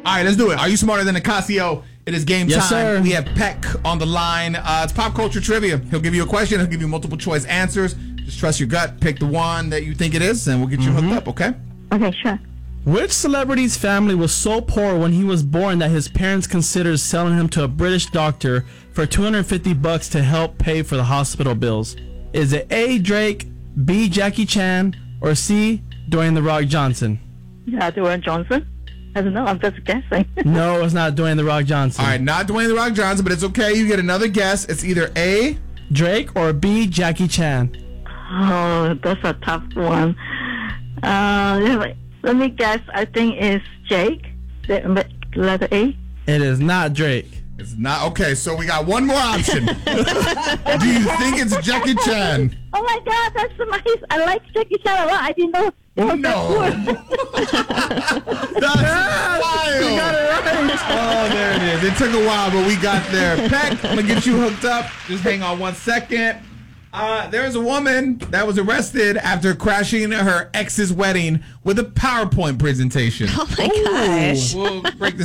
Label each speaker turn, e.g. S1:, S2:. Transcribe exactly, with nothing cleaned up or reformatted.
S1: right, let's do it. Are you smarter than Nicasio? It is game
S2: Yes,
S1: time.
S2: sir.
S1: We have Peck on the line. Uh, it's pop culture trivia. He'll give you a question. He'll give you multiple choice answers. Just trust your gut. Pick the one that you think it is, and we'll get you
S2: Mm-hmm.
S1: hooked up, okay?
S3: Okay, sure.
S2: Which celebrity's family was so poor when he was born that his parents considered selling him to a British doctor for two hundred fifty bucks to help pay for the hospital bills? Is it A, Drake, B, Jackie Chan, or C, Dwayne The Rock Johnson?
S3: Yeah, Dwayne Johnson. I don't know. I'm just guessing.
S2: No, it's not Dwayne The Rock Johnson.
S1: All right, not Dwayne The Rock Johnson, but it's okay. You get another guess. It's either A.
S2: Drake or B, Jackie Chan?
S3: Oh, that's a tough one. Uh, let me- let me guess. I think it's Jake. The letter A.
S2: It is not Drake.
S1: It's not. Okay, so we got one more option. Do you think it's Jackie Chan?
S3: Oh my God, that's nice. I like Jackie Chan a lot. I didn't know. they were
S1: No.
S3: that poor.
S1: That's wild.
S2: You got it right.
S1: Oh, there it is. It took a while, but we got there. Peck, I'm going to get you hooked up. Just hang on one second. Uh, there's a woman that was arrested after crashing her ex's wedding with a PowerPoint presentation.
S4: Oh my gosh.
S1: We'll break this